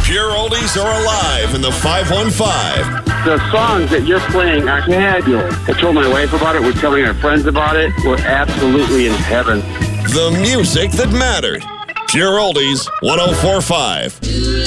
Pure oldies or alive in the 515. The songs that you're playing are fabulous. I told my wife about it. We're telling our friends about it. We're absolutely in heaven. The music that mattered. Pure Oldies 104.5.